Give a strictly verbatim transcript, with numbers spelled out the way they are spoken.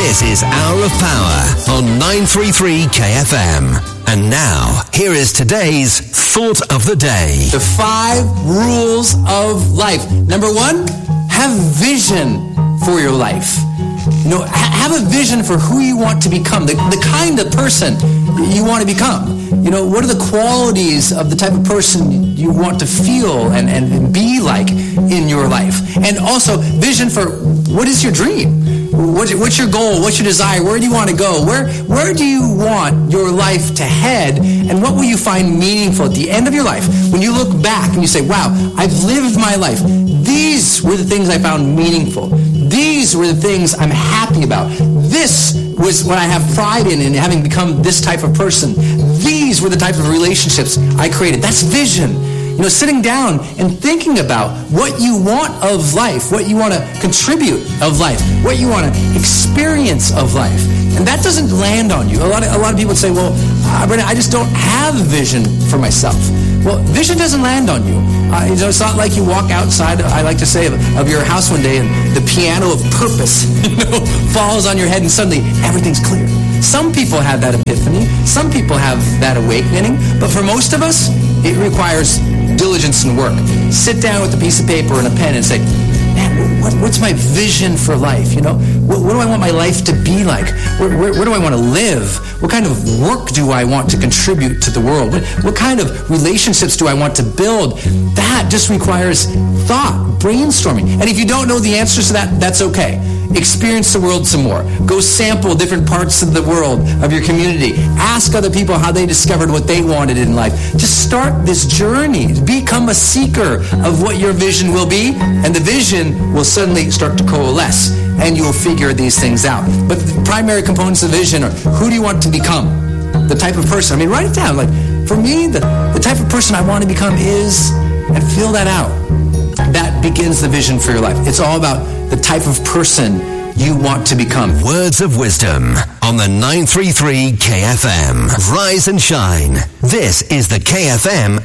This is Hour of Power on nine thirty-three K F M. And now, here is today's Thought of the Day. The five rules of life. Number one, have vision for your life. You know, ha- have a vision for who you want to become, the, the kind of person you want to become. You know, what are the qualities of the type of person you want to feel and, and be like in your life? And also, vision for what is your dream? What's, what's your goal? What's your desire? Where do you want to go? Where where do you want your life to head? And what will you find meaningful at the end of your life? When you look back and you say, wow, I've lived my life. These were the things I found meaningful. These were the things I'm happy about. This was what I have pride in, in having become this type of person. These were the type of relationships I created. That's vision. You know, sitting down and thinking about what you want of life, what you want to contribute of life, what you want to experience of life. And that doesn't land on you. A lot of, a lot of people say, well, uh, Brennan, I just don't have vision for myself. Well, vision doesn't land on you. Uh, you know, it's not like you walk outside, I like to say, of, of your house one day and the piano of purpose, you know, falls on your head and suddenly everything's clear. Some people have that epiphany. Some people have that awakening. But for most of us, it requires diligence and work. Sit down with a piece of paper and a pen and say, man, what, what's my vision for life? You know, what, what do I want my life to be like? Where, where, where do I want to live? What kind of work do I want to contribute to the world? What, what kind of relationships do I want to build? That just requires thought, brainstorming. And if you don't know the answers to that, that's okay. Experience the world some more. Go sample different parts of the world, of your community. Ask other people how they discovered what they wanted in life. Just start this journey. Become a seeker of what your vision will be, and the vision will suddenly start to coalesce, and you will figure these things out. But the primary components of vision are, who do you want to become? The type of person. I mean, write it down. Like, for me, the, the type of person I want to become is, and fill that out. That begins the vision for your life. It's all about the type of person you want to become. Words of wisdom on the nine thirty-three K F M. Rise and shine. This is the K F M